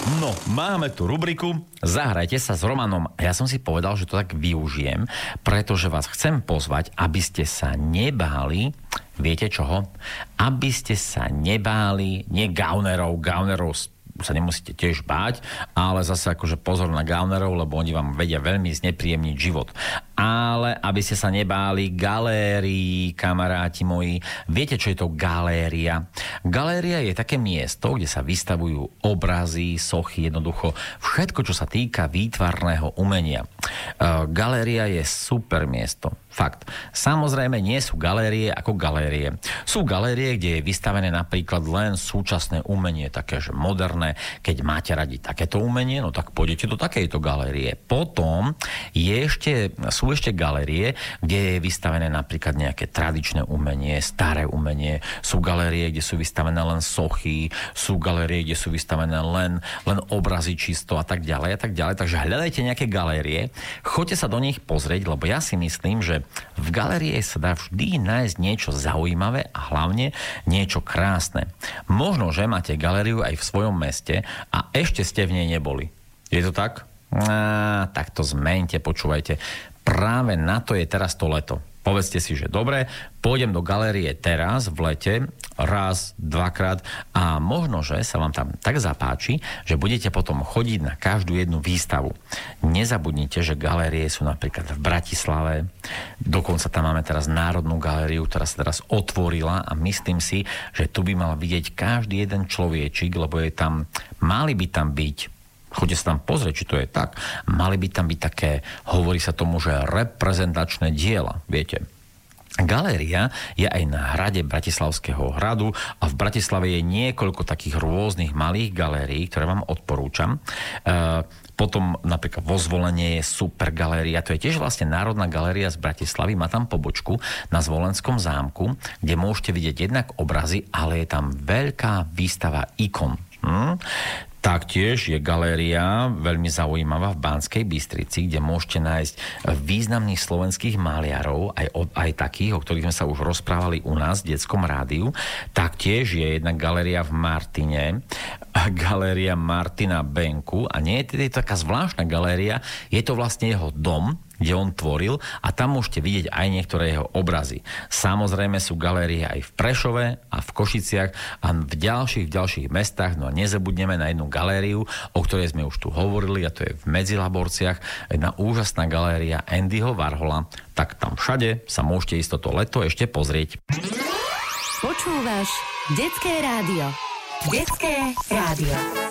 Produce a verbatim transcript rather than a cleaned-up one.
No, máme tu rubriku Zahrajte sa s Romanom. Ja som si povedal, že to tak využijem, pretože vás chcem pozvať, aby ste sa nebáli, viete čoho? Aby ste sa nebáli, nie gaunerov, gaunerov sa nemusíte tiež báť, ale zase akože pozor na gaunerov, lebo oni vám vedia veľmi znepríjemniť život. Ale aby ste sa nebáli galérií, kamaráti moji. Viete, čo je to galéria? Galéria je také miesto, kde sa vystavujú obrazy, sochy, jednoducho všetko, čo sa týka výtvarného umenia. Galéria je super miesto. Fakt. Samozrejme, nie sú galérie ako galérie. Sú galérie, kde je vystavené napríklad len súčasné umenie, také, že moderné. Keď máte radi takéto umenie, no tak pôjdete do takejto galérie. Potom je ešte, sú ešte galérie, kde je vystavené napríklad nejaké tradičné umenie, staré umenie. Sú galérie, kde sú vystavené len sochy, sú galérie, kde sú vystavené len, len obrazy čisto a tak ďalej a tak ďalej. Takže hľadajte nejaké galérie, choďte sa do nich pozrieť, lebo ja si myslím, že v galérii sa dá vždy nájsť niečo zaujímavé a hlavne niečo krásne. Možno, že máte galériu aj v svojom meste a ešte ste v nej neboli. Je to tak? Á, tak to zmeňte, počúvajte. Práve na to je teraz to leto. Povedzte si, že dobre, pôjdem do galérie teraz v lete, raz, dvakrát a možno, že sa vám tam tak zapáči, že budete potom chodiť na každú jednu výstavu. Nezabudnite, že galérie sú napríklad v Bratislave, dokonca tam máme teraz Národnú galériu, ktorá sa teraz otvorila a myslím si, že tu by mal vidieť každý jeden človečik, lebo je tam, mali by tam byť, choďte sa tam pozrieť, či to je tak. Mali by tam byť také, hovorí sa tomu, že reprezentačné diela, viete. Galéria je aj na hrade Bratislavského hradu a v Bratislave je niekoľko takých rôznych malých galérií, ktoré vám odporúčam. E, potom napríklad vo Zvolenie je super galéria, to je tiež vlastne Národná galéria z Bratislavy, má tam pobočku na Zvolenskom zámku, kde môžete vidieť jednak obrazy, ale je tam veľká výstava ikon. Hm? Taktiež je galéria veľmi zaujímavá v Banskej Bystrici, kde môžete nájsť významných slovenských maliarov, aj, aj takých, o ktorých sme sa už rozprávali u nás v detskom rádiu. Taktiež je jedna galéria v Martine, galéria Martina Benku, a nie je to taká zvláštna galéria, je to vlastne jeho dom, kde on tvoril, a tam môžete vidieť aj niektoré jeho obrazy. Samozrejme sú galérie aj v Prešove a v Košiciach a v ďalších, v ďalších mestách. No a nezabudneme na jednu galériu, o ktorej sme už tu hovorili, a to je v Medzilaborciach, jedna úžasná galéria Andyho Warhola. Tak tam všade sa môžete ísť toto leto ešte pozrieť. Počúvaš Detské rádio. Detské rádio.